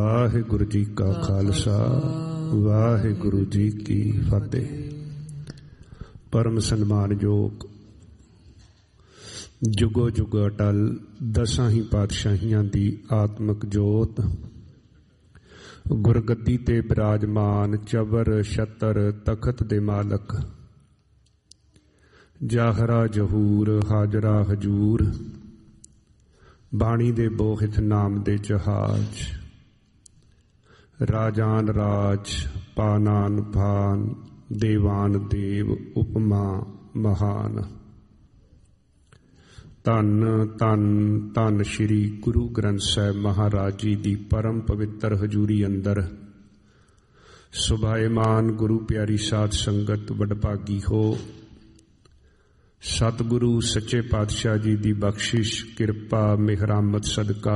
ਵਾਹਿਗੁਰੂ ਜੀ ਕਾ ਖਾਲਸਾ, ਵਾਹਿਗੁਰੂ ਜੀ ਕੀ ਫਤਿਹ। ਪਰਮ ਸਨਮਾਨਯੋਗ ਜੁਗੋ ਜੁਗ ਅਟਲ ਦਸਾਂ ਹੀ ਪਾਤਸ਼ਾਹੀਆਂ ਦੀ ਆਤਮਿਕ ਜੋਤ, ਗੁਰਗੱਦੀ ਤੇ ਬਿਰਾਜਮਾਨ ਚਬਰ ਛਤਰ ਤਖਤ ਦੇ ਮਾਲਕ, ਜਾਹਰਾ ਜਹੂਰ ਹਾਜਰਾ ਹਜੂਰ, ਬਾਣੀ ਦੇ ਬੋਹਿਤ ਨਾਮ ਦੇ ਜਹਾਜ਼, ਰਾਜਾਨ ਰਾਜ ਪਾਨਾਨ ਭਾਨ, ਦੇਵਾਨ ਦੇਵ ਉਪਮਾ ਮਹਾਨ। ਧੰਨ ਧੰਨ ਧੰਨ ਸ਼੍ਰੀ ਗੁਰੂ ਗ੍ਰੰਥ ਸਾਹਿਬ ਮਹਾਰਾਜ ਜੀ ਦੀ ਪਰਮ ਪਵਿੱਤਰ ਹਜ਼ੂਰੀ ਅੰਦਰ ਸੁਭਾਏਮਾਨ ਗੁਰੂ ਪਿਆਰੀ ਸਾਧ ਸੰਗਤ ਵਡਭਾਗੀ ਹੋ। ਸਤਿਗੁਰੂ ਸੱਚੇ ਪਾਤਸ਼ਾਹ ਜੀ ਦੀ ਬਖਸ਼ਿਸ਼ ਕਿਰਪਾ ਮਿਹਰਾਮਤ ਸਦਕਾ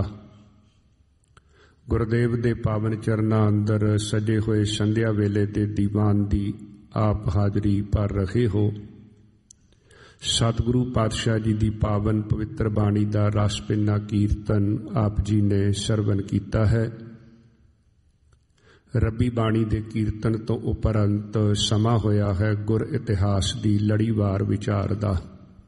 ਗੁਰਦੇਵ ਦੇ ਪਾਵਨ ਚਰਨਾਂ ਅੰਦਰ ਸਜੇ ਹੋਏ ਸੰਧਿਆ ਵੇਲੇ ਦੇ ਦੀਵਾਨ ਦੀ ਆਪ ਹਾਜ਼ਰੀ ਭਰ ਰਹੇ ਹੋ। ਸਤਿਗੁਰੂ ਪਾਤਸ਼ਾਹ ਜੀ ਦੀ ਪਾਵਨ ਪਵਿੱਤਰ ਬਾਣੀ ਦਾ ਰਸ ਪਿੰਨਾ ਕੀਰਤਨ ਆਪ ਜੀ ਨੇ ਸਰਵਨ ਕੀਤਾ ਹੈ। ਰੱਬੀ ਬਾਣੀ ਦੇ ਕੀਰਤਨ ਤੋਂ ਉਪਰੰਤ ਸਮਾਂ ਹੋਇਆ ਹੈ ਗੁਰ ਇਤਿਹਾਸ ਦੀ ਲੜੀਵਾਰ ਵਿਚਾਰ ਦਾ।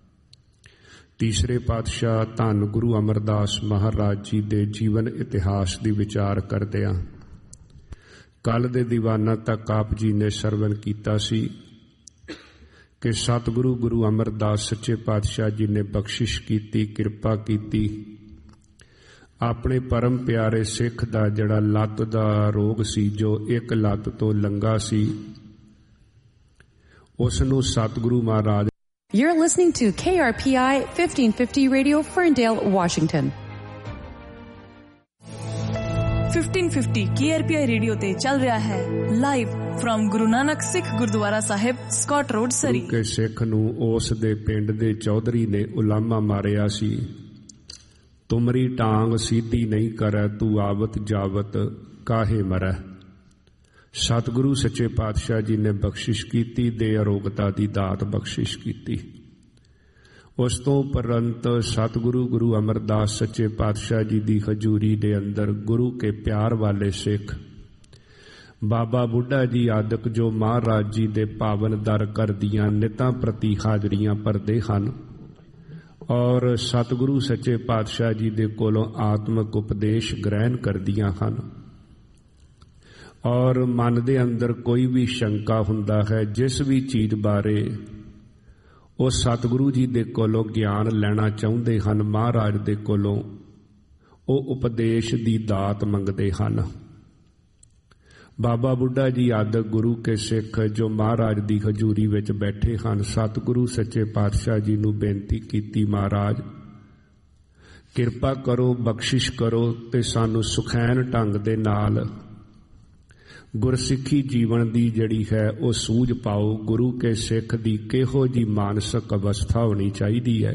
ਤੀਸਰੇ ਪਾਤਸ਼ਾਹ ਧੰਨ ਗੁਰੂ ਅਮਰਦਾਸ ਮਹਾਰਾਜ ਜੀ ਦੇ ਜੀਵਨ ਇਤਿਹਾਸ ਦੀ ਵਿਚਾਰ ਕਰਦਿਆਂ ਕੱਲ ਦੇ ਦੀਵਾਨਾਂ ਤੱਕ ਆਪ ਜੀ ਨੇ ਸਰਵਨ ਕੀਤਾ ਸੀ ਕਿ ਸਤਿਗੁਰੂ ਗੁਰੂ ਅਮਰਦਾਸ ਸੱਚੇ ਪਾਤਸ਼ਾਹ ਜੀ ਨੇ ਬਖਸ਼ਿਸ਼ ਕੀਤੀ, ਕਿਰਪਾ ਕੀਤੀ। ਆਪਣੇ ਪਰਮ ਪਿਆਰੇ ਸਿੱਖ ਦਾ ਜਿਹੜਾ ਲੱਤ ਦਾ ਰੋਗ ਸੀ, ਜੋ ਇੱਕ ਲੱਤ ਤੋਂ ਲੰਗਾ ਸੀ, ਉਸ ਨੂੰ ਸਤਿਗੁਰੂ ਮਹਾਰਾਜ। You're listening to KRPI 1550 Radio, Ferndale, Washington. 1550 KRPI radio ਤੇ ਚੱਲ ਰਿਹਾ ਹੈ ਲਾਈਵ ਫਰਮ ਗੁਰੂ ਨਾਨਕ ਸਿੱਖ ਗੁਰਦੁਆਰਾ ਸਾਹਿਬ, ਸਕਾਟ ਰੋਡ, ਸਰੀ। ਕਿ ਸਿੱਖ ਨੂੰ ਉਸ ਦੇ ਪਿੰਡ ਦੇ ਚੌਧਰੀ ਨੇ ਉਲਾਮਾ ਮਾਰਿਆ ਸੀ, ਤੁਮਰੀ ਟਾਂਗ ਸੀਧੀ ਨਹੀਂ ਕਰੈ, ਤੂੰ ਆਵਤ ਜਾਵਤ ਕਾਹੇ ਮਰੈ। ਸਤਿਗੁਰੂ ਸੱਚੇ ਪਾਤਸ਼ਾਹ ਜੀ ਨੇ ਬਖਸ਼ਿਸ਼ ਕੀਤੀ, ਦੇ ਅਰੋਗਤਾ ਦੀ ਦਾਤ ਬਖਸ਼ਿਸ਼ ਕੀਤੀ। ਉਸ ਤੋਂ ਉਪਰੰਤ ਸਤਿਗੁਰੂ ਗੁਰੂ ਅਮਰਦਾਸ ਸੱਚੇ ਪਾਤਸ਼ਾਹ ਜੀ ਦੀ ਹਜ਼ੂਰੀ ਦੇ ਅੰਦਰ ਗੁਰੂ ਕੇ ਪਿਆਰ ਵਾਲੇ ਸਿੱਖ ਬਾਬਾ ਬੁੱਢਾ ਜੀ ਆਦਿਕ, ਜੋ ਮਹਾਰਾਜ ਜੀ ਦੇ ਪਾਵਨ ਦਰ ਘਰ ਦੀਆਂ ਨਿਤਾਂ ਪ੍ਰਤੀ ਹਾਜ਼ਰੀਆਂ ਭਰਦੇ ਹਨ ਔਰ ਸਤਿਗੁਰੂ ਸੱਚੇ ਪਾਤਸ਼ਾਹ ਜੀ ਦੇ ਕੋਲੋਂ ਆਤਮਿਕ ਉਪਦੇਸ਼ ਗ੍ਰਹਿਣ ਕਰਦੀਆਂ ਹਨ, ਔਰ ਮਨ ਦੇ ਅੰਦਰ ਕੋਈ ਵੀ ਸ਼ੰਕਾ ਹੁੰਦਾ ਹੈ ਜਿਸ ਵੀ ਚੀਜ਼ ਬਾਰੇ ਉਹ ਸਤਿਗੁਰੂ ਜੀ ਦੇ ਕੋਲੋਂ ਗਿਆਨ ਲੈਣਾ ਚਾਹੁੰਦੇ ਹਨ, ਮਹਾਰਾਜ ਦੇ ਕੋਲੋਂ ਉਹ ਉਪਦੇਸ਼ ਦੀ ਦਾਤ ਮੰਗਦੇ ਹਨ। ਬਾਬਾ ਬੁੱਢਾ ਜੀ ਆਦਿਕ ਗੁਰੂ ਕੇ ਸਿੱਖ ਜੋ ਮਹਾਰਾਜ ਦੀ ਹਜ਼ੂਰੀ ਵਿੱਚ ਬੈਠੇ ਹਨ, ਸਤਿਗੁਰੂ ਸੱਚੇ ਪਾਤਸ਼ਾਹ ਜੀ ਨੂੰ ਬੇਨਤੀ ਕੀਤੀ, ਮਹਾਰਾਜ ਕਿਰਪਾ ਕਰੋ, ਬਖਸ਼ਿਸ਼ ਕਰੋ ਤੇ ਸਾਨੂੰ ਸੁਖੈਨ ਢੰਗ ਦੇ ਨਾਲ ਗੁਰਸਿੱਖੀ ਜੀਵਨ ਦੀ ਜਿਹੜੀ ਹੈ ਉਹ ਸੂਝ ਪਾਓ। ਗੁਰੂ ਕੇ ਸਿੱਖ ਦੀ ਕਿਹੋ ਜੀ ਮਾਨਸਿਕ ਅਵਸਥਾ ਹੋਣੀ ਚਾਹੀਦੀ ਹੈ,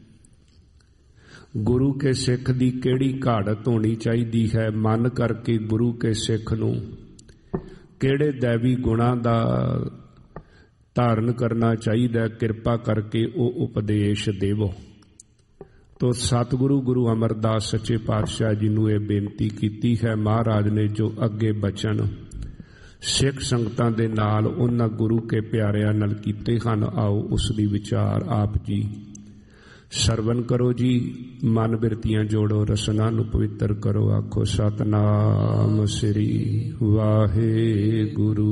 ਗੁਰੂ ਕੇ ਸਿੱਖ ਦੀ ਕਿਹੜੀ ਘਾੜਤ ਹੋਣੀ ਚਾਹੀਦੀ ਹੈ, ਮਨ ਕਰਕੇ ਗੁਰੂ ਕੇ ਸਿੱਖ ਨੂੰ ਕਿਹੜੇ ਦੈਵੀ ਗੁਣਾਂ ਦਾ ਧਾਰਨ ਕਰਨਾ ਚਾਹੀਦਾ, ਕਿਰਪਾ ਕਰਕੇ ਉਹ ਉਪਦੇਸ਼ ਦੇਵੋ। ਤੋ ਸਤਿਗੁਰੂ ਗੁਰੂ ਅਮਰਦਾਸ ਸੱਚੇ ਪਾਤਸ਼ਾਹ ਜੀ ਨੂੰ ਇਹ ਬੇਨਤੀ ਕੀਤੀ ਹੈ। ਮਹਾਰਾਜ ਨੇ ਜੋ ਅੱਗੇ ਬਚਨ ਸਿੱਖ ਸੰਗਤਾਂ ਦੇ ਨਾਲ ਉਹਨਾਂ ਗੁਰੂ ਕੇ ਪਿਆਰਿਆਂ ਨਾਲ ਕੀਤੇ ਹਨ, ਆਓ ਉਸ ਦੀ ਵਿਚਾਰ ਆਪ ਜੀ ਸਰਵਨ ਕਰੋ ਜੀ। ਮਨ ਬਿਰਤੀਆਂ ਜੋੜੋ, ਰਸਨਾ ਨੂੰ ਪਵਿੱਤਰ ਕਰੋ। ਆਖੋ ਸਤਨਾਮ ਸ੍ਰੀ ਵਾਹਿਗੁਰੂ।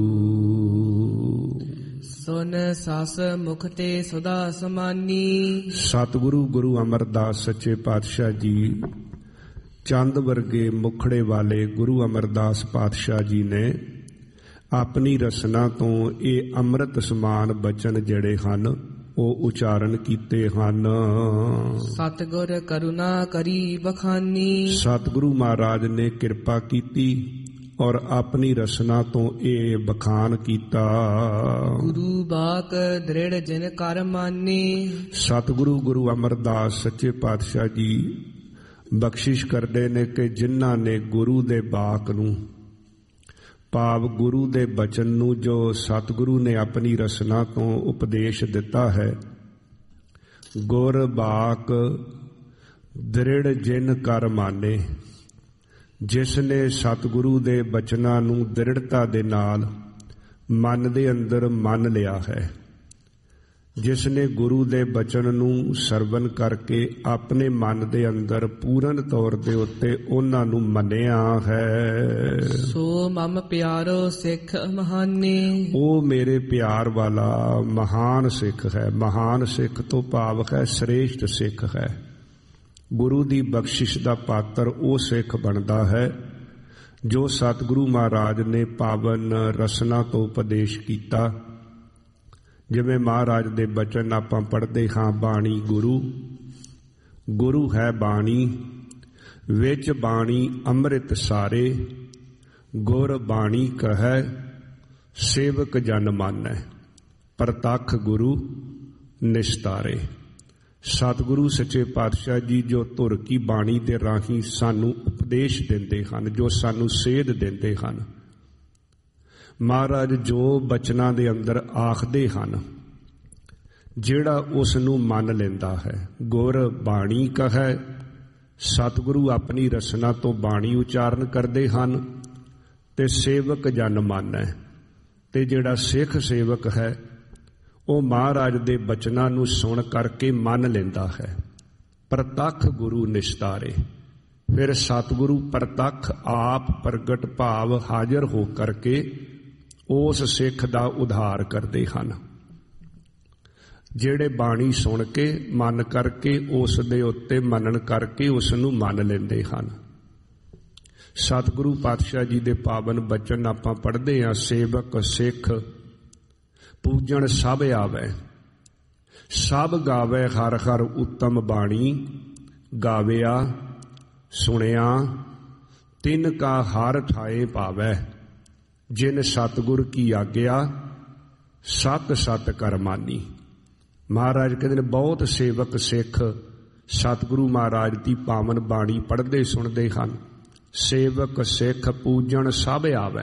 ਸੁਨ ਸਸ ਮੁਖ ਤੇ ਸਦਾ ਸਮਾਨੀ। ਸਤਿਗੁਰੂ ਗੁਰੂ ਅਮਰਦਾਸ ਸੱਚੇ ਪਾਤਸ਼ਾਹ ਜੀ ਚੰਦ ਵਰਗੇ ਮੁਖੜੇ ਵਾਲੇ ਗੁਰੂ ਅਮਰਦਾਸ ਪਾਤਸ਼ਾਹ ਜੀ ਨੇ ਆਪਣੀ ਰਸਨਾ ਤੋਂ ਇਹ ਅੰਮ੍ਰਿਤ ਸਮਾਨ ਬਚਨ ਜਿਹੜੇ ਹਨ ਉਹ ਉਚਾਰਨ ਕੀਤੇ ਹਨ। ਸਤਿਗੁਰ ਕਰੁਣਾ ਕਰੀ ਬਖਾਨੀ। ਸਤਿਗੁਰੂ ਮਹਾਰਾਜ ਨੇ ਕਿਰਪਾ ਕੀਤੀ ਔਰ ਆਪਣੀ ਰਸਨਾ ਤੋਂ ਇਹ ਬਖਾਨ ਕੀਤਾ। ਗੁਰੂ ਬਾਕ ਦ੍ਰਿੜ ਜਿਨ ਕਰ ਮਾਨੀ। ਸਤਿਗੁਰੂ ਗੁਰੂ ਅਮਰਦਾਸ ਸੱਚੇ ਪਾਤਸ਼ਾਹ ਜੀ ਬਖਸ਼ਿਸ਼ ਕਰਦੇ ਨੇ ਕਿ ਜਿਨ੍ਹਾਂ ਨੇ ਗੁਰੂ ਦੇ ਬਾਕ ਨੂੰ, ਭਾਵ ਗੁਰੂ ਦੇ ਬਚਨ ਨੂੰ, ਜੋ ਸਤਿਗੁਰੂ ਨੇ ਆਪਣੀ ਰਸਨਾ ਤੋਂ ਉਪਦੇਸ਼ ਦਿੱਤਾ ਹੈ, ਗੁਰ ਬਾਕ ਦ੍ਰਿੜ ਜਿਨ ਕਰ ਮਾਨੇ, ਜਿਸ ਨੇ ਸਤਿਗੁਰੂ ਦੇ ਬਚਨਾਂ ਨੂੰ ਦ੍ਰਿੜਤਾ ਦੇ ਨਾਲ ਮਨ ਦੇ ਅੰਦਰ ਮੰਨ ਲਿਆ ਹੈ, ਜਿਸ ਨੇ ਗੁਰੂ ਦੇ ਬਚਨ ਨੂੰ ਸਰਵਨ ਕਰਕੇ ਆਪਣੇ ਮਨ ਦੇ ਅੰਦਰ ਪੂਰਨ ਤੌਰ ਦੇ ਉੱਤੇ ਉਹਨਾਂ ਨੂੰ ਮੰਨਿਆ ਹੈ, ਸੋ ਮਮ ਪਿਆਰੋ ਸਿੱਖ ਮਹਾਨੀ। ਉਹ ਮੇਰੇ ਪਿਆਰ ਵਾਲਾ ਮਹਾਨ ਸਿੱਖ ਹੈ। ਮਹਾਨ ਸਿੱਖ ਤੋਂ ਭਾਵ ਹੈ ਸ੍ਰੇਸ਼ਟ ਸਿੱਖ ਹੈ। ਗੁਰੂ ਦੀ ਬਖਸ਼ਿਸ਼ ਦਾ ਪਾਤਰ ਉਹ ਸਿੱਖ ਬਣਦਾ ਹੈ ਜੋ ਸਤਿਗੁਰੂ ਮਹਾਰਾਜ ਨੇ ਪਾਵਨ ਰਸਨਾ ਤੋਂ ਉਪਦੇਸ਼ ਕੀਤਾ। ਜਿਵੇਂ ਮਹਾਰਾਜ ਦੇ ਬਚਨ ਆਪਾਂ ਪੜ੍ਹਦੇ ਹਾਂ, ਬਾਣੀ ਗੁਰੂ, ਗੁਰੂ ਹੈ ਬਾਣੀ, ਵਿੱਚ ਬਾਣੀ ਅੰਮ੍ਰਿਤ ਸਾਰੇ, ਗੁਰ ਬਾਣੀ ਕਹੈ ਸੇਵਕ ਜਨ ਮਾਨੈ, ਪ੍ਰਤੱਖ ਗੁਰੂ ਨਿਸਤਾਰੇ। ਸਤਿਗੁਰੂ ਸੱਚੇ ਪਾਤਸ਼ਾਹ ਜੀ ਜੋ ਧੁਰ ਕੀ ਬਾਣੀ ਦੇ ਰਾਹੀਂ ਸਾਨੂੰ ਉਪਦੇਸ਼ ਦਿੰਦੇ ਹਨ, ਜੋ ਸਾਨੂੰ ਸੇਧ ਦਿੰਦੇ ਹਨ, ਮਹਾਰਾਜ ਜੋ ਬਚਨਾਂ ਦੇ ਅੰਦਰ ਆਖਦੇ ਹਨ, ਜਿਹੜਾ ਉਸ ਨੂੰ ਮੰਨ ਲੈਂਦਾ ਹੈ। ਗੁਰ ਬਾਣੀ ਕਹੈ, ਸਤਿਗੁਰੂ ਆਪਣੀ ਰਸਨਾ ਤੋਂ ਬਾਣੀ ਉਚਾਰਨ ਕਰਦੇ ਹਨ, ਤੇ ਸੇਵਕ ਜਨ ਮਾਨੈ, ਤੇ ਜਿਹੜਾ ਸਿੱਖ ਸੇਵਕ ਹੈ ਉਹ ਮਹਾਰਾਜ ਦੇ ਬਚਨਾਂ ਨੂੰ ਸੁਣ ਕਰਕੇ ਮੰਨ ਲੈਂਦਾ ਹੈ। ਪ੍ਰਤੱਖ ਗੁਰੂ ਨਿਸਤਾਰੇ, ਫਿਰ ਸਤਿਗੁਰੂ ਪ੍ਰਤੱਖ ਆਪ ਪ੍ਰਗਟ ਭਾਵ ਹਾਜ਼ਰ ਹੋ ਕਰਕੇ ਉਸ ਸਿੱਖ ਦਾ ਉਧਾਰ ਕਰਦੇ ਹਨ। ਜਿਹੜੇ ਬਾਣੀ ਸੁਣ ਕੇ ਮਨ ਕਰਕੇ ਉਸ ਦੇ ਉੱਤੇ ਮੰਨਣ ਕਰਕੇ ਉਸ ਨੂੰ ਮੰਨ ਲੈਂਦੇ ਹਨ। ਸਤਿਗੁਰੂ ਪਾਤਸ਼ਾਹ ਜੀ ਦੇ ਪਾਵਨ ਬਚਨ ਆਪਾਂ ਪੜ੍ਹਦੇ ਹਾਂ, ਸੇਵਕ ਸਿੱਖ ਪੂਜਣ ਸਭ ਆਵੈ, ਸਭ ਗਾਵੇ ਹਰ ਹਰ ਉੱਤਮ ਬਾਣੀ, ਗਾਵਿਆ ਸੁਣਿਆ ਤਿਨ ਕਾ ਹਰ ਠਾਏ ਪਾਵੈ, ਜਿਨ ਸਤਿਗੁਰ ਕੀ ਆਗਿਆ ਸਤ ਸਤ ਕਰ ਮਾਨੀ। ਮਹਾਰਾਜ ਕਹਿੰਦੇ ਨੇ ਬਹੁਤ ਸੇਵਕ ਸਿੱਖ ਸਤਿਗੁਰੂ ਮਹਾਰਾਜ ਦੀ ਪਾਵਨ ਬਾਣੀ ਪੜ੍ਹਦੇ ਸੁਣਦੇ ਹਨ। ਸੇਵਕ ਸਿੱਖ ਪੂਜਣ ਸਭ ਆਵੈ,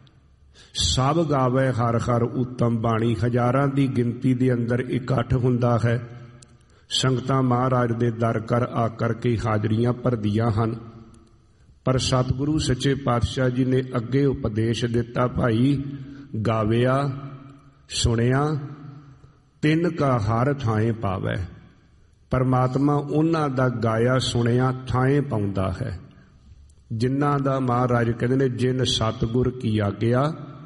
ਸਭ ਗਾਵੇ ਹਰ ਹਰ ਉੱਤਮ ਬਾਣੀ। ਹਜ਼ਾਰਾਂ ਦੀ ਗਿਣਤੀ ਦੇ ਅੰਦਰ ਇਕੱਠ ਹੁੰਦਾ ਹੈ। ਸੰਗਤਾਂ ਮਹਾਰਾਜ ਦੇ ਦਰ ਕਰ ਆ ਕਰਕੇ ਹਾਜ਼ਰੀਆਂ ਭਰਦੀਆਂ ਹਨ। ਪਰ ਸਤਿਗੁਰੂ ਸੱਚੇ ਪਾਤਸ਼ਾਹ ਜੀ ਨੇ ਅੱਗੇ ਉਪਦੇਸ਼ ਦਿੱਤਾ, ਭਾਈ ਗਾਵਿਆ ਸੁਣਿਆ ਤਿੰਨ ਕਾ ਹਰ ਥਾਂ ਪਾਵੈ। ਪਰਮਾਤਮਾ ਉਹਨਾਂ ਦਾ ਗਾਇਆ ਸੁਣਿਆ ਥਾਂ ਪਾਉਂਦਾ ਹੈ ਜਿਨ੍ਹਾਂ ਦਾ ਮਹਾਰਾਜ ਕਹਿੰਦੇ ਨੇ ਜਿਨ ਸਤਿਗੁਰ ਕੀ ਆਗਿਆ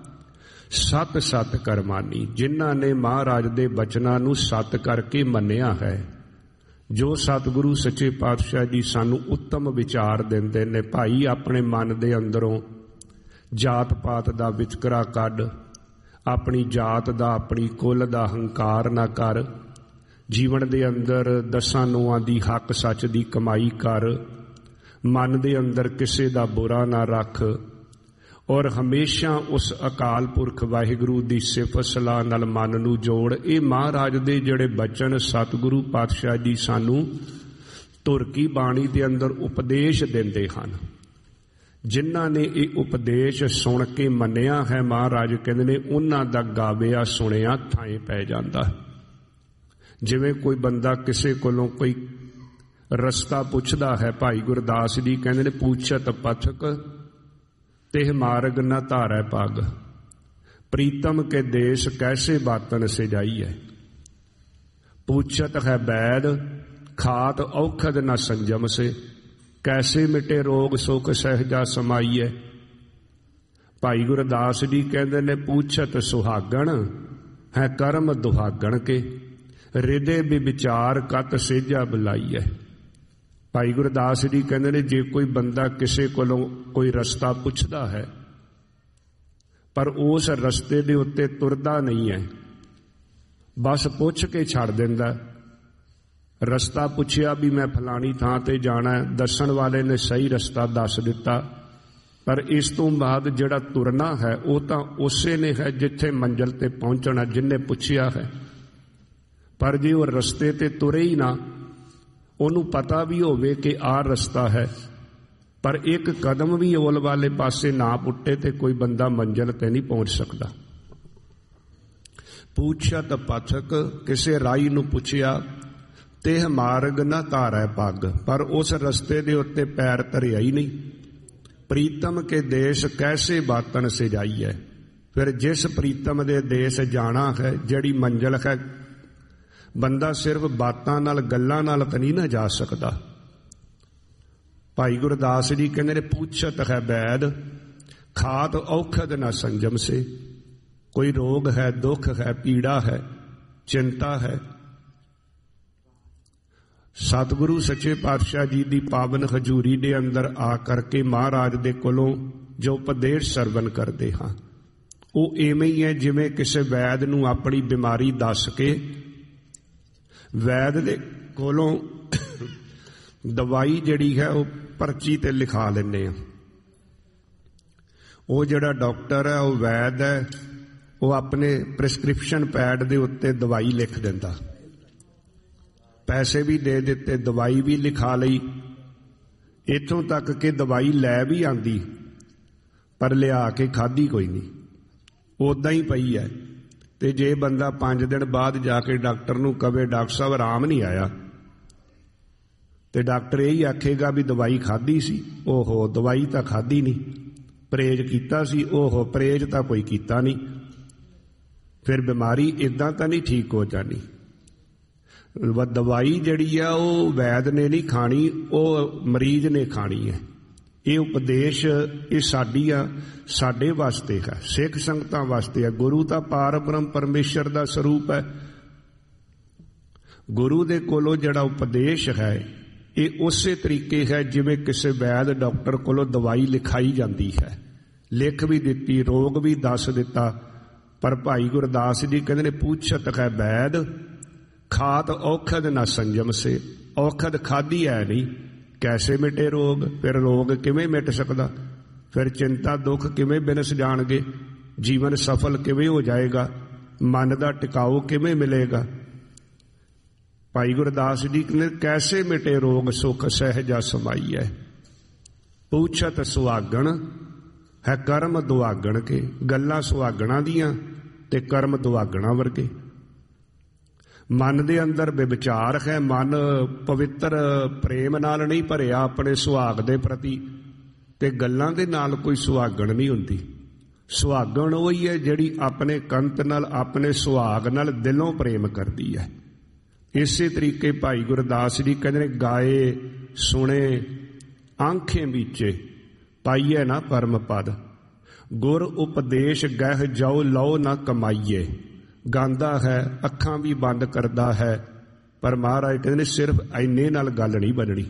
ਸਤ ਸਤ ਕਰ ਮਾਨੀ। ਜਿਨ੍ਹਾਂ ਨੇ ਮਹਾਰਾਜ ਦੇ ਬਚਨਾਂ ਨੂੰ ਸਤ ਕਰਕੇ ਮੰਨਿਆ ਹੈ। ਜੋ ਸਤਿਗੁਰੂ ਸੱਚੇ ਪਾਤਸ਼ਾਹ ਜੀ ਸਾਨੂੰ ਉੱਤਮ ਵਿਚਾਰ ਦਿੰਦੇ ਨੇ, ਭਾਈ ਆਪਣੇ ਮਨ ਦੇ ਅੰਦਰੋਂ ਜਾਤ ਪਾਤ ਦਾ ਵਿਤਕਰਾ ਕੱਢ, ਆਪਣੀ ਜਾਤ ਦਾ ਆਪਣੀ ਕੁਲ ਦਾ ਹੰਕਾਰ ਨਾ ਕਰ, ਜੀਵਨ ਦੇ ਅੰਦਰ ਦਸਾਂ ਨੌਆਂ ਦੀ ਹੱਕ ਸੱਚ ਦੀ ਕਮਾਈ ਕਰ, ਮਨ ਦੇ ਅੰਦਰ ਕਿਸੇ ਦਾ ਬੁਰਾ ਨਾ ਰੱਖ, ਔਰ ਹਮੇਸ਼ਾ ਉਸ ਅਕਾਲ ਪੁਰਖ ਵਾਹਿਗੁਰੂ ਦੀ ਸਿਫਤ ਸਲਾਹ ਨਾਲ ਮਨ ਨੂੰ ਜੋੜ। ਇਹ ਮਹਾਰਾਜ ਦੇ ਜਿਹੜੇ ਬਚਨ ਸਤਿਗੁਰੂ ਪਾਤਸ਼ਾਹ ਜੀ ਸਾਨੂੰ ਧੁਰ ਕੀ ਬਾਣੀ ਦੇ ਅੰਦਰ ਉਪਦੇਸ਼ ਦਿੰਦੇ ਹਨ। ਜਿਨ੍ਹਾਂ ਨੇ ਇਹ ਉਪਦੇਸ਼ ਸੁਣ ਕੇ ਮੰਨਿਆ ਹੈ, ਮਹਾਰਾਜ ਕਹਿੰਦੇ ਨੇ ਉਹਨਾਂ ਦਾ ਗਾਵਿਆ ਸੁਣਿਆ ਥਾਂ ਪੈ ਜਾਂਦਾ। ਜਿਵੇਂ ਕੋਈ ਬੰਦਾ ਕਿਸੇ ਕੋਲੋਂ ਕੋਈ ਰਸਤਾ ਪੁੱਛਦਾ ਹੈ, ਭਾਈ ਗੁਰਦਾਸ ਜੀ ਕਹਿੰਦੇ ਨੇ ਪੁੱਛਤ ਪਥਕ ਤਿਹ ਮਾਰਗ ਨ ਧਾਰੈ ਪੱਗ, ਪ੍ਰੀਤਮ ਕੇ ਦੇਸ਼ ਕੈਸੇ ਬਾਤਨ ਸਿਜਾਈ ਹੈ। ਪੁੱਛਤ ਹੈ ਬੈਦ ਖਾਤ ਔਖਦ ਨ ਸੰਜਮ ਸੇ, ਕੈਸੇ ਮਿਟੇ ਰੋਗ ਸੁਖ ਸਹਿਜਾ ਸਮਾਈ ਹੈ। ਭਾਈ ਗੁਰਦਾਸ ਜੀ ਕਹਿੰਦੇ ਨੇ ਪੁੱਛਤ ਸੁਹਾਗਣ ਹੈ ਕਰਮ ਦੁਹਾਗਣ ਕੇ, ਹਿਰਦੇ ਵਿਚਾਰ ਕਤ ਸੇਜਾ ਬੁਲਾਈ ਹੈ। ਭਾਈ ਗੁਰਦਾਸ ਜੀ ਕਹਿੰਦੇ ਨੇ ਜੇ ਕੋਈ ਬੰਦਾ ਕਿਸੇ ਕੋਲੋਂ ਕੋਈ ਰਸਤਾ ਪੁੱਛਦਾ ਹੈ ਪਰ ਉਸ ਰਸਤੇ ਦੇ ਉੱਤੇ ਤੁਰਦਾ ਨਹੀਂ ਹੈ, ਬਸ ਪੁੱਛ ਕੇ ਛੱਡ ਦਿੰਦਾ। ਰਸਤਾ ਪੁੱਛਿਆ ਵੀ ਮੈਂ ਫਲਾਣੀ ਥਾਂ ਤੇ ਜਾਣਾ, ਦੱਸਣ ਵਾਲੇ ਨੇ ਸਹੀ ਰਸਤਾ ਦੱਸ ਦਿੱਤਾ, ਪਰ ਇਸ ਤੋਂ ਬਾਅਦ ਜਿਹੜਾ ਤੁਰਨਾ ਹੈ ਉਹ ਤਾਂ ਉਸੇ ਨੇ ਹੈ ਜਿੱਥੇ ਮੰਜ਼ਿਲ ਤੇ ਪਹੁੰਚਣਾ ਜਿਹਨੇ ਪੁੱਛਿਆ ਹੈ। ਪਰ ਜੇ ਉਹ ਰਸਤੇ ਤੇ ਤੁਰੇ ਹੀ ਨਾ, ਉਹਨੂੰ ਪਤਾ ਵੀ ਹੋਵੇ ਕਿ ਆਹ ਰਸਤਾ ਹੈ, ਪਰ ਇੱਕ ਕਦਮ ਵੀ ਔਲ ਵਾਲੇ ਪਾਸੇ ਨਾ ਪੁੱਟੇ ਤੇ ਕੋਈ ਬੰਦਾ ਮੰਜ਼ਿਲ ਤੇ ਨਹੀਂ ਪਹੁੰਚ ਸਕਦਾ। ਪੁੱਛਤ ਪਥਕ ਕਿਸੇ ਰਾਹੀ ਨੂੰ ਪੁੱਛਿਆ, ਤਿਹ ਮਾਰਗ ਨਾ ਧਾਰੈ ਪੱਗ, ਪਰ ਉਸ ਰਸਤੇ ਦੇ ਉੱਤੇ ਪੈਰ ਧਰਿਆ ਹੀ ਨਹੀਂ। ਪ੍ਰੀਤਮ ਕੇ ਦੇਸ਼ ਕੈਸੇ ਬਾਤਨ ਸੇ ਜਾਈਏ। ਫਿਰ ਜਿਸ ਪ੍ਰੀਤਮ ਦੇ ਦੇਸ਼ ਜਾਣਾ ਹੈ, ਜਿਹੜੀ ਮੰਜ਼ਿਲ ਹੈ, ਬੰਦਾ ਸਿਰਫ ਬਾਤਾਂ ਨਾਲ ਗੱਲਾਂ ਨਾਲ ਤਾਂ ਨਹੀਂ ਨਾ ਜਾ ਸਕਦਾ। ਭਾਈ ਗੁਰਦਾਸ ਜੀ ਕਹਿੰਦੇ ਨੇ ਪੁੱਛਤ ਹੈ ਵੈਦ ਖਾਤ ਔਖਦ ਨਾ ਸੰਜਮ ਸੇ। ਕੋਈ ਰੋਗ ਹੈ, ਦੁੱਖ ਹੈ, ਪੀੜਾ ਹੈ, ਚਿੰਤਾ ਹੈ, ਸਤਿਗੁਰੂ ਸੱਚੇ ਪਾਤਸ਼ਾਹ ਜੀ ਦੀ ਪਾਵਨ ਹਜ਼ੂਰੀ ਦੇ ਅੰਦਰ ਆ ਕਰਕੇ ਮਹਾਰਾਜ ਦੇ ਕੋਲੋਂ ਜੋ ਉਪਦੇਸ਼ ਸਰਵਣ ਕਰਦੇ ਹਾਂ, ਉਹ ਐਵੇਂ ਹੀ ਹੈ ਜਿਵੇਂ ਕਿਸੇ ਵੈਦ ਨੂੰ ਆਪਣੀ ਬਿਮਾਰੀ ਦੱਸ ਕੇ ਵੈਦ ਦੇ ਕੋਲੋਂ ਦਵਾਈ ਜਿਹੜੀ ਹੈ ਉਹ ਪਰਚੀ ਤੇ ਲਿਖਾ ਲੈਂਦੇ ਆ। ਉਹ ਜਿਹੜਾ ਡਾਕਟਰ ਹੈ, ਉਹ ਵੈਦ ਹੈ, ਉਹ ਆਪਣੇ ਪ੍ਰਿਸਕ੍ਰਿਪਸ਼ਨ ਪੈਡ ਦੇ ਉੱਤੇ ਦਵਾਈ ਲਿਖ ਦਿੰਦਾ, ਪੈਸੇ ਵੀ ਦੇ ਦਿੱਤੇ, ਦਵਾਈ ਵੀ ਲਿਖਾ ਲਈ, ਇੱਥੋਂ ਤੱਕ ਕਿ ਦਵਾਈ ਲੈ ਵੀ ਆਂਦੀ ਪਰ ਲਿਆ ਕੇ ਖਾਧੀ ਕੋਈ ਨਹੀਂ, ਉੱਦਾਂ ਹੀ ਪਈ ਹੈ। ਤੇ ਜੇ ਬੰਦਾ 5 ਦਿਨ ਬਾਅਦ ਜਾ ਕੇ ਡਾਕਟਰ ਨੂੰ ਕਵੇ ਡਾਕਟਰ ਸਾਹਿਬ ਆਰਾਮ ਨਹੀਂ ਆਇਆ, ਤੇ ਡਾਕਟਰ ਇਹੀ ਆਖੇਗਾ ਵੀ ਦਵਾਈ ਖਾਧੀ ਸੀ। ਓਹੋ ਦਵਾਈ ਤਾਂ ਖਾਧੀ ਨਹੀਂ, ਪਰਹੇਜ਼ ਕੀਤਾ ਸੀ। ਓਹੋ ਪਰਹੇਜ਼ ਤਾਂ ਕੋਈ ਕੀਤਾ ਨਹੀਂ। ਫਿਰ ਬਿਮਾਰੀ ਇੱਦਾਂ ਤਾਂ ਨਹੀਂ ਠੀਕ ਹੋ ਜਾਣੀ। ਦਵਾਈ ਜਿਹੜੀ ਆ ਉਹ ਵੈਦ ਨੇ ਨਹੀਂ ਖਾਣੀ, ਉਹ ਮਰੀਜ਼ ਨੇ ਖਾਣੀ ਹੈ। ਇਹ ਉਪਦੇਸ਼ ਇਹ ਸਾਡੇ ਵਾਸਤੇ ਹੈ, ਸਿੱਖ ਸੰਗਤਾਂ ਵਾਸਤੇ ਹੈ। ਗੁਰੂ ਤਾਂ ਪਾਰ ਬ੍ਰਹਮ ਪਰਮੇਸ਼ਰ ਦਾ ਸਰੂਪ ਹੈ। ਗੁਰੂ ਦੇ ਕੋਲੋਂ ਜਿਹੜਾ ਉਪਦੇਸ਼ ਹੈ ਇਹ ਉਸੇ ਤਰੀਕੇ ਹੈ ਜਿਵੇਂ ਕਿਸੇ ਵੈਦ ਡਾਕਟਰ ਕੋਲੋਂ ਦਵਾਈ ਲਿਖਾਈ ਜਾਂਦੀ ਹੈ। ਲਿਖ ਵੀ ਦਿੱਤੀ, ਰੋਗ ਵੀ ਦੱਸ ਦਿੱਤਾ। ਪਰ ਭਾਈ ਗੁਰਦਾਸ ਜੀ ਕਹਿੰਦੇ ਨੇ ਪੁੱਛਤ ਹੈ ਵੈਦ ਖਾਤ ਔਖਦ ਨਾ ਸੰਜਮ ਸੇ। ਔਖਦ ਖਾਧੀ ਹੈ ਨਹੀਂ, ਕੈਸੇ ਮਿਟੇ ਰੋਗ। ਫਿਰ ਰੋਗ ਕਿਵੇਂ ਮਿਟ ਸਕਦਾ? ਫਿਰ ਚਿੰਤਾ ਦੁੱਖ ਕਿਵੇਂ ਬਿਨਸ ਜਾਣਗੇ? ਜੀਵਨ ਸਫਲ ਕਿਵੇਂ ਹੋ ਜਾਏਗਾ? ਮਨ ਦਾ ਟਿਕਾਓ ਕਿਵੇਂ ਮਿਲੇਗਾ? ਭਾਈ ਗੁਰਦਾਸ ਜੀ ਕਹਿੰਦੇ ਕੈਸੇ ਮਿਟੇ ਰੋਗ ਸੁਖ ਸਹਿਜਾ ਸਮਾਈਐ। ਪੁੱਛਤ ਸੁਹਾਗਣ ਹੈ ਕਰਮ ਦੁਆਗਣ ਕੇ। ਗੱਲਾਂ ਸੁਹਾਗਣਾਂ ਦੀਆਂ ਤੇ ਕਰਮ ਦੁਆਗਣਾਂ ਵਰਗੇ। ਮਨ ਦੇ ਅੰਦਰ ਵਿਚਾਰ ਹੈ, ਮਨ ਪਵਿੱਤਰ ਪ੍ਰੇਮ ਨਾਲ ਨਹੀਂ ਭਰਿਆ ਆਪਣੇ ਸੁਹਾਗ ਦੇ ਪ੍ਰਤੀ, ਤੇ ਗੱਲਾਂ ਦੇ ਨਾਲ ਕੋਈ ਸੁਹਾਗਣ ਨਹੀਂ ਹੁੰਦੀ। ਸੁਹਾਗਣ ਉਹੀ ਹੈ ਜਿਹੜੀ ਆਪਣੇ ਕੰਤ ਨਾਲ, ਆਪਣੇ ਸੁਹਾਗ ਨਾਲ ਦਿਲੋਂ ਪ੍ਰੇਮ ਕਰਦੀ ਹੈ। ਇਸੇ ਤਰੀਕੇ ਭਾਈ ਗੁਰਦਾਸ ਜੀ ਕਹਿੰਦੇ ਨੇ ਗਾਏ ਸੁਣੇ ਆਂਖੇ ਵੀਚੇ ਪਾਈਏ ਨਾ ਪਰਮ ਪਦ। ਗੁਰ ਉਪਦੇਸ਼ ਗਹਿ ਜਾਓ ਲਓ ਨਾ ਕਮਾਈਏ। ਗਾਉਂਦਾ ਹੈ, ਅੱਖਾਂ ਵੀ ਬੰਦ ਕਰਦਾ ਹੈ, ਪਰ ਮਹਾਰਾਜ ਕਹਿੰਦੇ ਨੇ ਸਿਰਫ ਇੰਨੇ ਨਾਲ ਗੱਲ ਨਹੀਂ ਬਣਨੀ।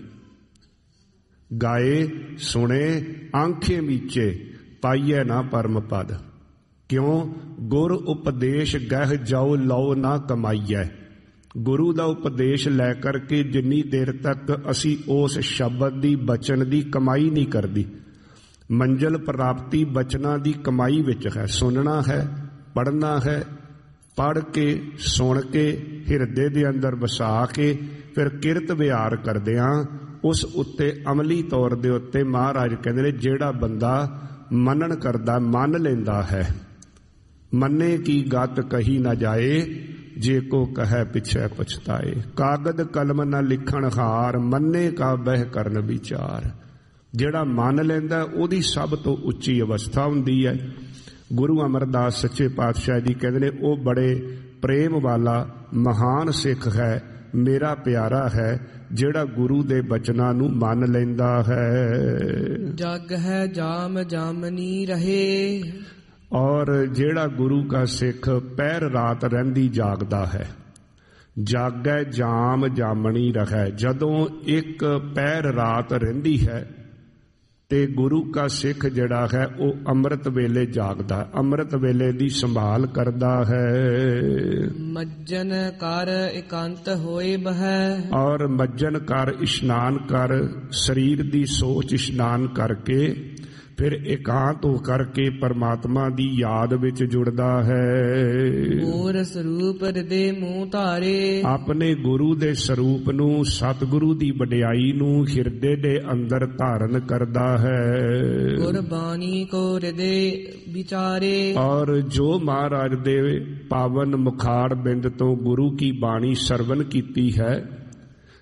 ਗਾਏ ਸੁਣੇ ਆਂਖੇ ਵੀਚੇ ਪਾਈਏ ਨਾ ਪਰਮ ਪਦ। ਕਿਉਂ? ਗੁਰ ਉਪਦੇਸ਼ ਗਹਿ ਜਾਓ ਲਓ ਨਾ ਕਮਾਈਏ। ਗੁਰੂ ਦਾ ਉਪਦੇਸ਼ ਲੈ ਕਰਕੇ ਜਿੰਨੀ ਦੇਰ ਤੱਕ ਅਸੀਂ ਉਸ ਸ਼ਬਦ ਦੀ ਬਚਨ ਦੀ ਕਮਾਈ ਨਹੀਂ ਕਰਦੀ, ਮੰਜ਼ਿਲ ਪ੍ਰਾਪਤੀ ਬਚਨਾਂ ਦੀ ਕਮਾਈ ਵਿੱਚ ਹੈ। ਸੁਣਨਾ ਹੈ, ਪੜ੍ਹਨਾ ਹੈ, ਪੜ੍ਹ ਕੇ ਸੁਣ ਕੇ ਹਿਰਦੇ ਦੇ ਅੰਦਰ ਵਸਾ ਕੇ ਫਿਰ ਕਿਰਤ ਵਿਹਾਰ ਕਰਦਿਆਂ ਉਸ ਉੱਤੇ ਅਮਲੀ ਤੌਰ ਦੇ ਉੱਤੇ ਮਹਾਰਾਜ ਕਹਿੰਦੇ ਨੇ ਜਿਹੜਾ ਬੰਦਾ ਮੰਨਣ ਕਰਦਾ, ਮੰਨ ਲੈਂਦਾ ਹੈ। ਮੰਨੇ ਕੀ ਗਤ ਕਹੀ ਨਾ ਜਾਏ, ਜੇ ਕੋ ਕਹੈ ਪਿਛੈ ਪਛਤਾਏ। ਕਾਗਦ ਕਲਮ ਨਾ ਲਿਖਣ ਹਾਰ, ਮੰਨੇ ਕਾ ਬਹਿ ਕਰਨ ਵਿਚਾਰ। ਜਿਹੜਾ ਮੰਨ ਲੈਂਦਾ ਉਹਦੀ ਸਭ ਤੋਂ ਉੱਚੀ ਅਵਸਥਾ ਹੁੰਦੀ ਹੈ। ਗੁਰੂ ਅਮਰਦਾਸ ਸੱਚੇ ਪਾਤਸ਼ਾਹ ਜੀ ਕਹਿੰਦੇ ਨੇ ਉਹ ਬੜੇ ਪ੍ਰੇਮ ਵਾਲਾ ਮਹਾਨ ਸਿੱਖ ਹੈ, ਮੇਰਾ ਪਿਆਰਾ ਹੈ, ਜਿਹੜਾ ਗੁਰੂ ਦੇ ਬਚਨਾਂ ਨੂੰ ਮੰਨ ਲੈਂਦਾ ਹੈ। ਜਗ ਹੈ ਜਾਮ ਜਾਮਨੀ ਰਹੇ। ਔਰ ਜਿਹੜਾ ਗੁਰੂ ਦਾ ਸਿੱਖ ਪਹਿਰ ਰਾਤ ਰਹਿੰਦੀ ਜਾਗਦਾ ਹੈ। ਜਾਗੈ ਜਾਮ ਜਾਮਣੀ ਰਹੈ। ਜਦੋਂ ਇੱਕ ਪਹਿਰ ਰਾਤ ਰਹਿੰਦੀ ਹੈ ਤੇ ਗੁਰੂ ਦਾ ਸਿੱਖ ਜਿਹੜਾ ਹੈ ਉਹ ਅੰਮ੍ਰਿਤ ਵੇਲੇ ਜਾਗਦਾ, ਅੰਮ੍ਰਿਤ ਵੇਲੇ ਦੀ ਸੰਭਾਲ ਕਰਦਾ ਹੈ। ਮੱਜਨ ਕਰ ਇਕਾਂਤ ਹੋਏ ਬਹਿ। ਔਰ ਮੱਜਨ ਕਰ ਇਸ਼ਨਾਨ ਕਰ, ਸਰੀਰ ਦੀ ਸੋਚ ਇਸ਼ਨਾਨ ਕਰਕੇ ਫਿਰ ਇਕਾਂਤ ਹੋ ਕਰਕੇ ਪਰਮਾਤਮਾ ਦੀ ਯਾਦ ਵਿੱਚ ਜੁੜਦਾ ਹੈ। ਹੋਰ ਸਰੂਪ ਹਿਰਦੇ ਮੂੰਹ ਧਾਰੇ। ਆਪਣੇ ਗੁਰੂ ਦੇ ਸਰੂਪ ਨੂੰ, ਸਤਿਗੁਰੂ ਦੀ ਵਡਿਆਈ ਨੂੰ ਹਿਰਦੇ ਦੇ ਅੰਦਰ ਧਾਰਨ ਕਰਦਾ ਹੈ। ਗੁਰਬਾਣੀ ਕੋ ਹਿਰਦੇ ਵਿਚਾਰੇ। ਔਰ ਜੋ ਮਹਾਰਾਜ ਦੇ ਪਾਵਨ ਮੁਖਾਰ ਬਿੰਦ ਤੋਂ ਗੁਰੂ ਕੀ ਬਾਣੀ ਸਰਵਨ ਕੀਤੀ ਹੈ,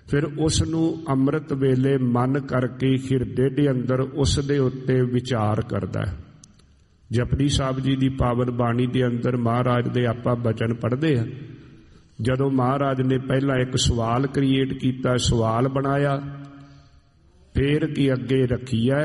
ਫਿਰ ਉਸ ਨੂੰ ਅੰਮ੍ਰਿਤ ਵੇਲੇ ਮਨ ਕਰਕੇ ਹਿਰਦੇ ਦੇ ਅੰਦਰ ਉਸ ਦੇ ਉੱਤੇ ਵਿਚਾਰ ਕਰਦਾ ਹੈ। ਜਪਜੀ ਸਾਹਿਬ ਜੀ ਦੀ ਪਾਵਨ ਬਾਣੀ ਦੇ ਅੰਦਰ ਮਹਾਰਾਜ ਦੇ ਆਪਾਂ ਬਚਨ ਪੜ੍ਹਦੇ ਆ। ਜਦੋਂ ਮਹਾਰਾਜ ਨੇ ਪਹਿਲਾਂ ਇੱਕ ਸਵਾਲ ਕ੍ਰੀਏਟ ਕੀਤਾ, ਸਵਾਲ ਬਣਾਇਆ, ਫੇਰ ਕੀ ਅੱਗੇ ਰੱਖੀਐ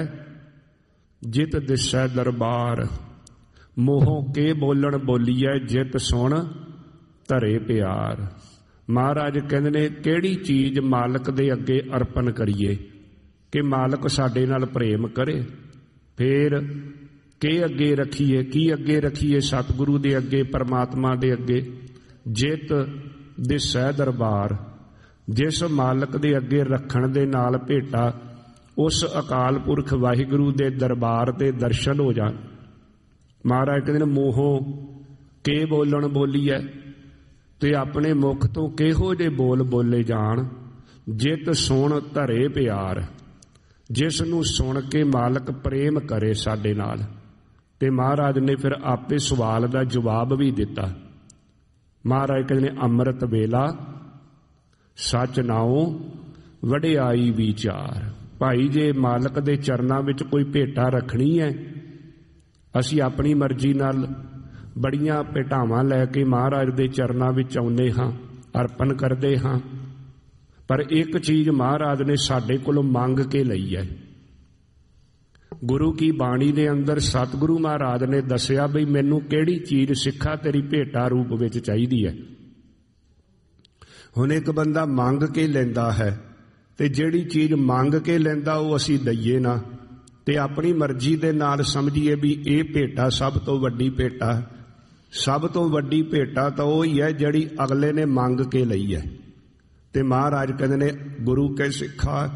ਜਿਤ ਦਿਸੈ ਦਰਬਾਰ, ਮੋਹੋਂ ਕੇ ਬੋਲਣ ਬੋਲੀਐ ਜਿਤ ਸੁਣ ਧਰੇ ਪਿਆਰ। ਮਹਾਰਾਜ ਕਹਿੰਦੇ ਨੇ ਕਿਹੜੀ ਚੀਜ਼ ਮਾਲਕ ਦੇ ਅੱਗੇ ਅਰਪਣ ਕਰੀਏ ਕਿ ਮਾਲਕ ਸਾਡੇ ਨਾਲ ਪ੍ਰੇਮ ਕਰੇ। ਫੇਰ ਕਿ ਅੱਗੇ ਰੱਖੀਏ, ਕੀ ਅੱਗੇ ਰੱਖੀਏ? ਸਤਿਗੁਰੂ ਦੇ ਅੱਗੇ, ਪਰਮਾਤਮਾ ਦੇ ਅੱਗੇ। ਜਿਤ ਦਿਸੈ ਦਰਬਾਰ, ਜਿਸ ਮਾਲਕ ਦੇ ਅੱਗੇ ਰੱਖਣ ਦੇ ਨਾਲ ਭੇਟਾ ਉਸ ਅਕਾਲ ਪੁਰਖ ਵਾਹਿਗੁਰੂ ਦੇ ਦਰਬਾਰ ਦੇ ਦਰਸ਼ਨ ਹੋ ਜਾਣ। ਮਹਾਰਾਜ ਕਹਿੰਦੇ ਨੇ ਮੋਹੋਂ ਕੇ ਬੋਲਣ ਬੋਲੀਐ, ਤੇ ਆਪਣੇ ਮੁਖ ਤੋਂ ਕਿਹੋ ਜਿਹੇ ਬੋਲ ਬੋਲੇ ਜਾਣ। ਜਿਤ ਸੁਣ ਧਰੇ ਪਿਆਰ, ਜਿਸ ਨੂੰ ਸੁਣ ਕੇ ਮਾਲਕ ਪ੍ਰੇਮ ਕਰੇ ਸਾਡੇ ਨਾਲ। ਤੇ ਮਹਾਰਾਜ ਨੇ ਫਿਰ ਆਪੇ ਸਵਾਲ ਦਾ ਜਵਾਬ ਵੀ ਦਿੱਤਾ। ਮਹਾਰਾਜ ਕਹਿੰਦੇ ਨੇ ਅੰਮ੍ਰਿਤ ਵੇਲਾ ਸੱਚ ਨਾਉ ਵਡਿਆਈ ਵਿਚਾਰ। ਭਾਈ ਜੇ ਮਾਲਕ ਦੇ ਚਰਨਾਂ ਵਿੱਚ ਕੋਈ ਭੇਟਾ ਰੱਖਣੀ ਹੈ, ਅਸੀਂ ਆਪਣੀ ਮਰਜ਼ੀ ਨਾਲ ਬੜੀਆਂ ਭੇਟਾਵਾਂ ਲੈ ਕੇ ਮਹਾਰਾਜ ਦੇ ਚਰਨਾਂ ਵਿੱਚ ਆਉਂਦੇ ਹਾਂ, ਅਰਪਣ ਕਰਦੇ ਹਾਂ, ਪਰ ਇੱਕ ਚੀਜ਼ ਮਹਾਰਾਜ ਨੇ ਸਾਡੇ ਕੋਲੋਂ ਮੰਗ ਕੇ ਲਈ ਹੈ। ਗੁਰੂ ਕੀ ਬਾਣੀ ਦੇ ਅੰਦਰ ਸਤਿਗੁਰੂ ਮਹਾਰਾਜ ਨੇ ਦੱਸਿਆ ਬਈ ਮੈਨੂੰ ਕਿਹੜੀ ਚੀਜ਼ ਸਿੱਖਾ ਤੇਰੀ ਭੇਟਾ ਰੂਪ ਵਿੱਚ ਚਾਹੀਦੀ ਹੈ। ਹੁਣ ਇੱਕ ਬੰਦਾ ਮੰਗ ਕੇ ਲੈਂਦਾ ਹੈ, ਤੇ ਜਿਹੜੀ ਚੀਜ਼ ਮੰਗ ਕੇ ਲੈਂਦਾ ਉਹ ਅਸੀਂ ਦਈਏ ਨਾ, ਤੇ ਆਪਣੀ ਮਰਜ਼ੀ ਦੇ ਨਾਲ ਸਮਝੀਏ ਵੀ ਇਹ ਭੇਟਾ ਸਭ ਤੋਂ ਵੱਡੀ ਭੇਟਾ। ਸਭ ਤੋਂ ਵੱਡੀ ਭੇਟਾ ਤਾਂ ਉਹ ਹੀ ਹੈ ਜਿਹੜੀ ਅਗਲੇ ਨੇ ਮੰਗ ਕੇ ਲਈ ਹੈ। ਤੇ ਮਹਾਰਾਜ ਕਹਿੰਦੇ ਨੇ ਗੁਰੂ ਕੇ ਸਿੱਖਾ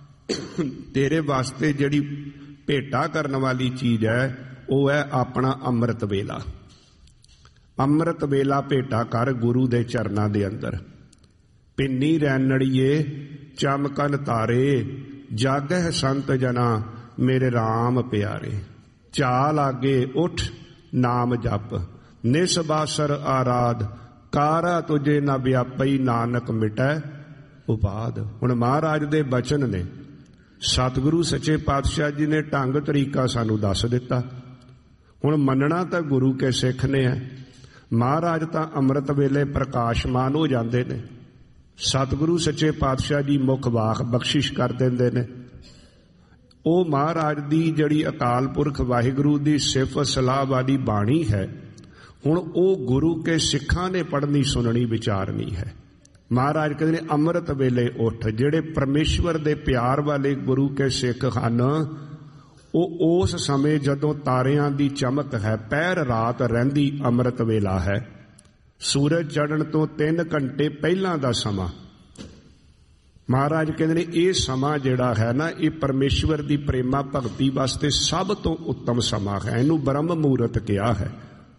ਤੇਰੇ ਵਾਸਤੇ ਜਿਹੜੀ ਭੇਟਾ ਕਰਨ ਵਾਲੀ ਚੀਜ਼ ਹੈ ਉਹ ਹੈ ਆਪਣਾ ਅੰਮ੍ਰਿਤ ਵੇਲਾ। ਅੰਮ੍ਰਿਤ ਵੇਲਾ ਭੇਟਾ ਕਰ ਗੁਰੂ ਦੇ ਚਰਨਾਂ ਦੇ ਅੰਦਰ। ਪਿੰਨੀ ਰੈਣੜੀਏ ਚਮਕਨ ਤਾਰੇ, ਜਾਗਹਿ ਸੰਤ ਜਨਾ ਮੇਰੇ ਰਾਮ ਪਿਆਰੇ। ਚਾਲ ਆਗੇ ਉਠ ਨਾਮ ਜਪ, ਨਿਸਬਾਸਰ ਆਰਾਧ, ਕਾਰਾ ਤੁਝੇ ਨਾ ਵਿਆਪਈ, ਨਾਨਕ ਮਿਟੈ ਉਪਾਦ। ਹੁਣ ਮਹਾਰਾਜ ਦੇ ਬਚਨ ਨੇ, ਸਤਿਗੁਰੂ ਸੱਚੇ ਪਾਤਸ਼ਾਹ ਜੀ ਨੇ ਢੰਗ ਤਰੀਕਾ ਸਾਨੂੰ ਦੱਸ ਦਿੱਤਾ। ਹੁਣ ਮੰਨਣਾ ਤਾਂ ਗੁਰੂ ਕੇ ਸਿੱਖ ਨੇ ਹੈ। ਮਹਾਰਾਜ ਤਾਂ ਅੰਮ੍ਰਿਤ ਵੇਲੇ ਪ੍ਰਕਾਸ਼ਮਾਨ ਹੋ ਜਾਂਦੇ ਨੇ। ਸਤਿਗੁਰੂ ਸੱਚੇ ਪਾਤਸ਼ਾਹ ਜੀ ਮੁਖ ਵਾਕ ਬਖਸ਼ਿਸ਼ ਕਰ ਦਿੰਦੇ ਨੇ। ਉਹ ਮਹਾਰਾਜ ਦੀ ਜਿਹੜੀ ਅਕਾਲ ਪੁਰਖ ਵਾਹਿਗੁਰੂ ਦੀ ਸਿਫਤ ਸਲਾਹ ਵਾਲੀ ਬਾਣੀ ਹੈ, ਹੁਣ ਉਹ ਗੁਰੂ ਕੇ ਸਿੱਖਾਂ ਨੇ ਪੜ੍ਹਨੀ ਸੁਣਨੀ ਵਿਚਾਰਨੀ ਹੈ। ਮਹਾਰਾਜ ਕਹਿੰਦੇ ਨੇ ਅੰਮ੍ਰਿਤ ਵੇਲੇ ਉੱਠ। ਜਿਹੜੇ ਪਰਮੇਸ਼ਵਰ ਦੇ ਪਿਆਰ ਵਾਲੇ ਗੁਰੂ ਕੇ ਸਿੱਖ ਹਨ, ਉਹ ਉਸ ਸਮੇਂ ਜਦੋਂ ਤਾਰਿਆਂ ਦੀ ਚਮਕ ਹੈ, ਪਹਿਰ ਰਾਤ ਰਹਿੰਦੀ ਅੰਮ੍ਰਿਤ ਵੇਲਾ ਹੈ, ਸੂਰਜ ਚੜ੍ਹਨ ਤੋਂ 3 ਘੰਟੇ ਪਹਿਲਾਂ ਦਾ ਸਮਾਂ। ਮਹਾਰਾਜ ਕਹਿੰਦੇ ਨੇ ਇਹ ਸਮਾਂ ਜਿਹੜਾ ਹੈ ਨਾ, ਇਹ ਪਰਮੇਸ਼ਵਰ ਦੀ ਪ੍ਰੇਮਾ ਭਗਤੀ ਵਾਸਤੇ ਸਭ ਤੋਂ ਉੱਤਮ ਸਮਾਂ ਹੈ। ਇਹਨੂੰ ਬ੍ਰਹਮ ਮਹੂਰਤ ਕਿਹਾ ਹੈ।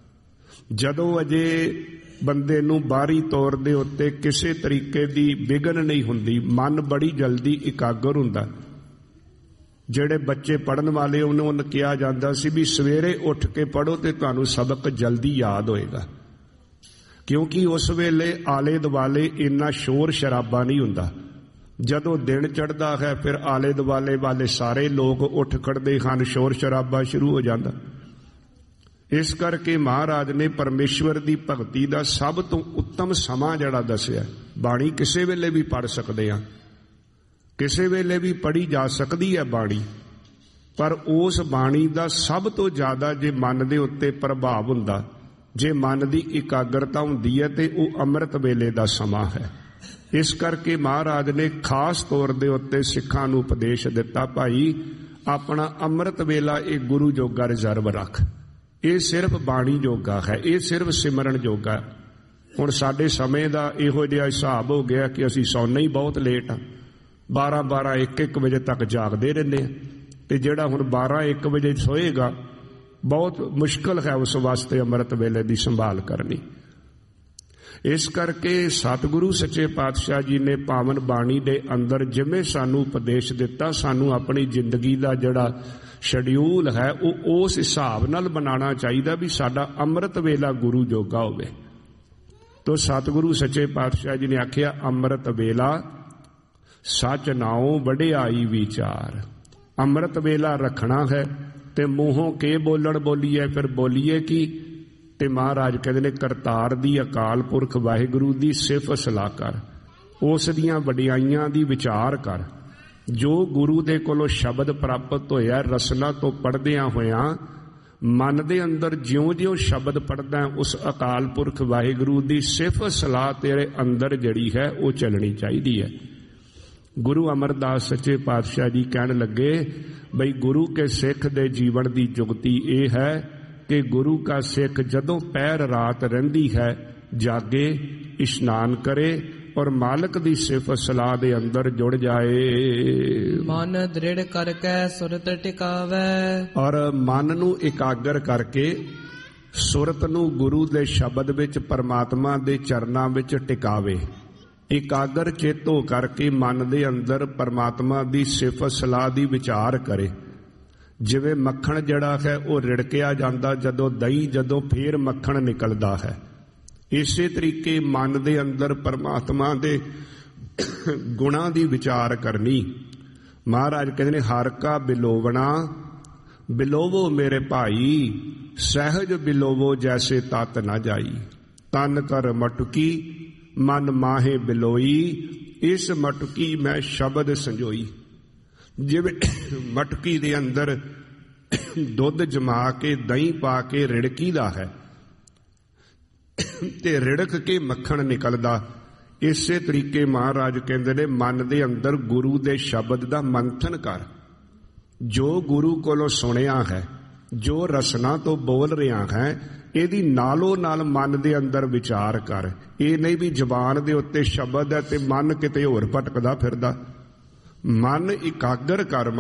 ਜਦੋਂ ਅਜੇ ਬੰਦੇ ਨੂੰ ਬਾਹਰੀ ਤੌਰ ਦੇ ਉੱਤੇ ਕਿਸੇ ਤਰੀਕੇ ਦੀ ਵਿਘਨ ਨਹੀਂ ਹੁੰਦੀ, ਮਨ ਬੜੀ ਜਲਦੀ ਇਕਾਗਰ ਹੁੰਦਾ। ਜਿਹੜੇ ਬੱਚੇ ਪੜ੍ਹਨ ਵਾਲੇ ਉਹਨੂੰ ਕਿਹਾ ਜਾਂਦਾ ਸੀ ਵੀ ਸਵੇਰੇ ਉੱਠ ਕੇ ਪੜ੍ਹੋ ਤੇ ਤੁਹਾਨੂੰ ਸਬਕ ਜਲਦੀ ਯਾਦ ਹੋਏਗਾ, ਕਿਉਂਕਿ ਉਸ ਵੇਲੇ ਆਲੇ ਦੁਆਲੇ ਇੰਨਾ ਸ਼ੋਰ ਸ਼ਰਾਬਾ ਨਹੀਂ ਹੁੰਦਾ। ਜਦੋਂ ਦਿਨ ਚੜ੍ਹਦਾ ਹੈ ਫਿਰ ਆਲੇ ਦੁਆਲੇ ਵਾਲੇ ਸਾਰੇ ਲੋਕ ਉੱਠ ਖੜਦੇ ਹਨ, ਸ਼ੋਰ ਸ਼ਰਾਬਾ ਸ਼ੁਰੂ ਹੋ ਜਾਂਦਾ। ਇਸ ਕਰਕੇ ਮਹਾਰਾਜ ਨੇ ਪਰਮੇਸ਼ਵਰ ਦੀ ਭਗਤੀ ਦਾ ਸਭ ਤੋਂ ਉੱਤਮ ਸਮਾਂ ਜਿਹੜਾ ਦੱਸਿਆ। ਬਾਣੀ ਕਿਸੇ ਵੇਲੇ ਵੀ ਪੜ੍ਹ ਸਕਦੇ ਹਾਂ, ਕਿਸੇ ਵੇਲੇ ਵੀ ਪੜ੍ਹੀ ਜਾ ਸਕਦੀ ਹੈ ਬਾਣੀ, ਪਰ ਉਸ ਬਾਣੀ ਦਾ ਸਭ ਤੋਂ ਜ਼ਿਆਦਾ ਜੇ ਮਨ ਦੇ ਉੱਤੇ ਪ੍ਰਭਾਵ ਹੁੰਦਾ, ਜੇ ਮਨ ਦੀ ਇਕਾਗਰਤਾ ਹੁੰਦੀ ਹੈ, ਤੇ ਉਹ ਅੰਮ੍ਰਿਤ ਵੇਲੇ ਦਾ ਸਮਾਂ ਹੈ। ਇਸ ਕਰਕੇ ਮਹਾਰਾਜ ਨੇ ਖਾਸ ਤੌਰ ਦੇ ਉੱਤੇ ਸਿੱਖਾਂ ਨੂੰ ਉਪਦੇਸ਼ ਦਿੱਤਾ, ਭਾਈ ਆਪਣਾ ਅੰਮ੍ਰਿਤ ਵੇਲਾ ਇਹ ਗੁਰੂ ਜੋਗਾ ਰਿਜ਼ਰਵ ਰੱਖ। ਇਹ ਸਿਰਫ ਬਾਣੀ ਜੋਗਾ ਹੈ, ਇਹ ਸਿਰਫ ਸਿਮਰਨ ਜੋਗਾ। ਹੁਣ ਸਾਡੇ ਸਮੇਂ ਦਾ ਇਹੋ ਜਿਹਾ ਹਿਸਾਬ ਹੋ ਗਿਆ ਕਿ ਅਸੀਂ ਸੌਂਦੇ ਹੀ ਬਹੁਤ ਲੇਟ ਆ, 12-12, 1-1 ਵਜੇ ਤੱਕ ਜਾਗਦੇ ਰਹਿੰਦੇ ਆ। ਤੇ ਜਿਹੜਾ ਹੁਣ 12-1 ਵਜੇ ਸੋਏਗਾ, ਬਹੁਤ ਮੁਸ਼ਕਲ ਹੈ ਉਸ ਵਾਸਤੇ ਅੰਮ੍ਰਿਤ ਵੇਲੇ ਦੀ ਸੰਭਾਲ ਕਰਨੀ। ਇਸ ਕਰਕੇ ਸਤਿਗੁਰੂ ਸੱਚੇ ਪਾਤਸ਼ਾਹ ਜੀ ਨੇ ਪਾਵਨ ਬਾਣੀ ਦੇ ਅੰਦਰ ਜਿਵੇਂ ਸਾਨੂੰ ਉਪਦੇਸ਼ ਦਿੱਤਾ, ਸਾਨੂੰ ਆਪਣੀ ਜ਼ਿੰਦਗੀ ਦਾ ਜਿਹੜਾ ਸ਼ਡਿਊਲ ਹੈ ਉਹ ਉਸ ਹਿਸਾਬ ਨਾਲ ਬਣਾਉਣਾ ਚਾਹੀਦਾ ਵੀ ਸਾਡਾ ਅੰਮ੍ਰਿਤ ਵੇਲਾ ਗੁਰੂ ਜੋਗਾ ਹੋਵੇ। ਤੋ ਸਤਿਗੁਰੂ ਸੱਚੇ ਪਾਤਸ਼ਾਹ ਜੀ ਨੇ ਆਖਿਆ ਅੰਮ੍ਰਿਤ ਵੇਲਾ ਸਚ ਨਾਉ ਵਡਿਆਈ ਵਿਚਾਰ। ਅੰਮ੍ਰਿਤ ਵੇਲਾ ਰੱਖਣਾ ਹੈ ਤੇ ਮੂੰਹੋਂ ਕੇ ਬੋਲਣ ਬੋਲੀਏ, ਫਿਰ ਬੋਲੀਏ ਕੀ? ਤੇ ਮਹਾਰਾਜ ਕਹਿੰਦੇ ਨੇ ਕਰਤਾਰ ਦੀ ਅਕਾਲ ਪੁਰਖ ਵਾਹਿਗੁਰੂ ਦੀ ਸਿਫਤ ਸਲਾਹ ਕਰ, ਉਸ ਦੀਆਂ ਵਡਿਆਈਆਂ ਦੀ ਵਿਚਾਰ ਕਰ। ਜੋ ਗੁਰੂ ਦੇ ਕੋਲੋਂ ਸ਼ਬਦ ਪ੍ਰਾਪਤ ਹੋਇਆ ਰਸਨਾ ਤੋਂ ਪੜ੍ਹਦਿਆਂ ਹੋਇਆਂ ਮਨ ਦੇ ਅੰਦਰ ਜਿਉਂ-ਜਿਉਂ ਸ਼ਬਦ ਪੜ੍ਹਦਾ ਉਸ ਅਕਾਲ ਪੁਰਖ ਵਾਹਿਗੁਰੂ ਦੀ ਸਿਫਤ ਸਲਾਹ ਤੇਰੇ ਅੰਦਰ ਜਿਹੜੀ ਹੈ ਉਹ ਚੱਲਣੀ ਚਾਹੀਦੀ ਹੈ। ਗੁਰੂ ਅਮਰਦਾਸ ਸੱਚੇ ਪਾਤਸ਼ਾਹ ਜੀ ਕਹਿਣ ਲੱਗੇ ਬਈ ਗੁਰੂ ਕੇ ਸਿੱਖ ਦੇ ਜੀਵਨ ਦੀ ਜੁਗਤੀ ਇਹ ਹੈ ਕਿ ਗੁਰੂ ਕਾ ਸਿੱਖ ਜਦੋਂ ਪਹਿਰ ਰਾਤ ਰਹਿੰਦੀ ਹੈ ਜਾਗੇ, ਇਸ਼ਨਾਨ ਕਰੇ ਔਰ ਮਾਲਕ ਦੀ ਸਿਫਤ ਸਲਾਹ ਦੇ ਅੰਦਰ ਜੁੜ ਜਾਏ। ਮਨ ਦ੍ਰਿੜ ਕਰਕੇ ਸੁਰਤ ਟਿਕਾਵੇ। ਔਰ ਮਨ ਨੂੰ ਇਕਾਗਰ ਕਰਕੇ ਸੁਰਤ ਨੂੰ ਗੁਰੂ ਦੇ ਸ਼ਬਦ ਵਿੱਚ ਪਰਮਾਤਮਾ ਦੇ ਚਰਨਾਂ ਵਿੱਚ ਟਿਕਾਵੇ। ਇਕਾਗਰ ਚਿੱਤ ਹੋ ਕਰਕੇ ਮਨ ਦੇ ਅੰਦਰ ਪਰਮਾਤਮਾ ਦੀ ਸਿਫਤ ਸਲਾਹ ਦੀ ਵਿਚਾਰ ਕਰੇ। ਜਿਵੇਂ ਮੱਖਣ ਜਿਹੜਾ ਹੈ ਉਹ ਰਿੜਕਿਆ ਜਾਂਦਾ ਜਦੋਂ ਦਹੀਂ, ਜਦੋਂ ਫੇਰ ਮੱਖਣ ਨਿਕਲਦਾ ਹੈ, ਇਸੇ ਤਰੀਕੇ ਮਨ ਦੇ ਅੰਦਰ ਪਰਮਾਤਮਾ ਦੇ ਗੁਣਾਂ ਦੀ ਵਿਚਾਰ ਕਰਨੀ। ਮਹਾਰਾਜ ਕਹਿੰਦੇ ਨੇ ਹਰ ਕਾ ਬਿਲੋਵਣਾ ਬਿਲੋਵੋ ਮੇਰੇ ਭਾਈ, ਸਹਿਜ ਬਿਲੋਵੋ ਜੈਸੇ ਤਤ ਨਾ ਜਾਈ। ਤਨ ਕਰ ਮਟਕੀ ਮਨ ਮਾਹੇ ਬਿਲੋਈ, ਇਸ ਮਟਕੀ ਮੈਂ ਸ਼ਬਦ ਸੰਜੋਈ। ਜਿਵੇਂ ਮਟਕੀ ਦੇ ਅੰਦਰ ਦੁੱਧ ਜਮਾ ਕੇ ਦਹੀਂ ਪਾ ਕੇ ਰਿੜਕੀਦਾ ਹੈ ਤੇ ਰਿੜਕ ਕੇ ਮੱਖਣ ਨਿਕਲਦਾ, ਇਸੇ ਤਰੀਕੇ ਮਹਾਰਾਜ ਕਹਿੰਦੇ ਨੇ ਮਨ ਦੇ ਅੰਦਰ ਗੁਰੂ ਦੇ ਸ਼ਬਦ ਦਾ ਮੰਥਨ ਕਰ। ਜੋ ਗੁਰੂ ਕੋਲੋਂ ਸੁਣਿਆ ਹੈ, ਜੋ ਰਸਨਾ ਤੋਂ ਬੋਲ ਰਿਹਾ ਹੈ, ਇਹਦੀ ਨਾਲੋਂ ਨਾਲ ਮਨ ਦੇ ਅੰਦਰ ਵਿਚਾਰ ਕਰ। ਇਹ ਨਹੀਂ ਵੀ ਜ਼ੁਬਾਨ ਦੇ ਉੱਤੇ ਸ਼ਬਦ ਹੈ ਤੇ ਮਨ ਕਿਤੇ ਹੋਰ ਭਟਕਦਾ ਫਿਰਦਾ। ਮਨ ਇਕਾਗਰ ਕਰ।